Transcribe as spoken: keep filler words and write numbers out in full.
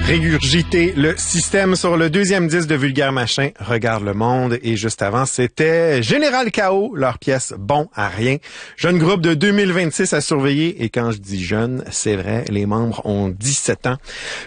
Régurgiter le système sur le deuxième disque de Vulgaire Machin, Regarde le monde. Et juste avant, c'était Général Chaos, leur pièce Bon à rien. Jeune groupe de deux mille vingt-six à surveiller. Et quand je dis jeune, c'est vrai, les membres ont dix-sept ans.